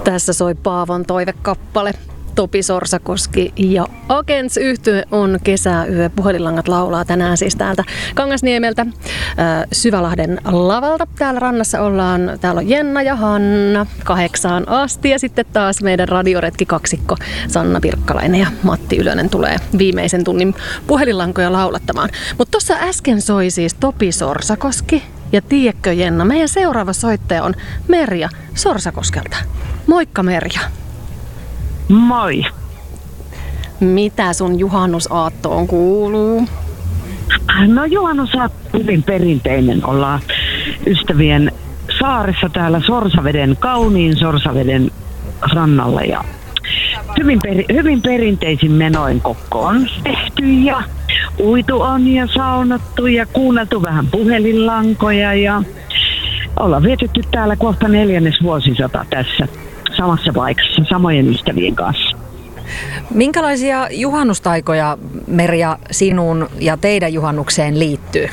Tässä soi Paavon toivekappale. Topi Sorsakoski ja Agents-yhtye on kesäyö. Puhelinlangat laulaa tänään siis täältä Kangasniemeltä Syvälahden lavalta. Täällä rannassa ollaan. Täällä on Jenna ja Hanna 8 asti ja sitten taas meidän radioretki kaksikko Sanna Pirkkalainen ja Matti Ylönen tulee viimeisen tunnin puhelinlankoja laulattamaan. Mutta tuossa äsken soi siis Topi Sorsakoski ja tiedätkö Jenna, meidän seuraava soittaja on Merja Sorsakoskelta. Moikka Merja. Moi. Mitä sun juhannusaattoon kuuluu? No juhannusaatto hyvin perinteinen. Ollaan ystävien saaressa täällä kauniin Sorsaveden rannalla ja hyvin perinteisin menoin kokko on tehty ja uitu on ja saunattu ja kuunneltu vähän puhelinlankoja ja ollaan vietetty täällä kohta 4. vuosisata tässä samassa paikassa, samojen ystävien kanssa. Minkälaisia juhannustaikoja, Merja, sinun ja teidän juhannukseen liittyy?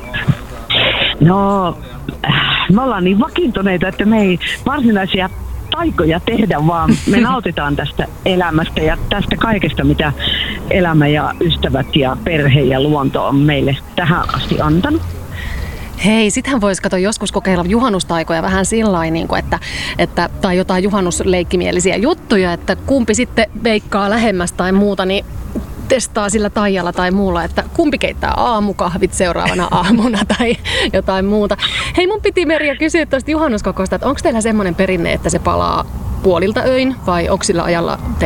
No, me ollaan niin vakiintuneita, että me ei varsinaisia taikoja tehdä, vaan me nautitaan tästä elämästä ja tästä kaikesta, mitä elämä ja ystävät ja perhe ja luonto on meille tähän asti antanut. Hei, sittenhän voisi joskus kokeilla juhannustaikoja vähän sillain, niin tai jotain juhannusleikkimielisiä juttuja, että kumpi sitten veikkaa lähemmäs tai muuta, niin testaa sillä taijalla tai muulla, että kumpi keittää aamukahvit seuraavana aamuna tai jotain muuta. Hei, mun piti Merja kysyä tuosta juhannuskokosta, että onko teillä semmoinen perinne, että se palaa puolilta öin vai onko sillä ajalla